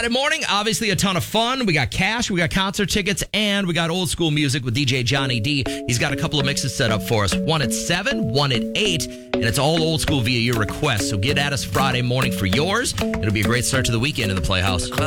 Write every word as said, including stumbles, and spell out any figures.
Friday morning, obviously a ton of fun. We got cash, we got concert tickets, and we got old school music with D J Johnny D. He's got a couple of mixes set up for us. One at seven, one at eight, and it's all old school via your request. So get at us Friday morning for yours. It'll be a great start to the weekend in the Playhouse.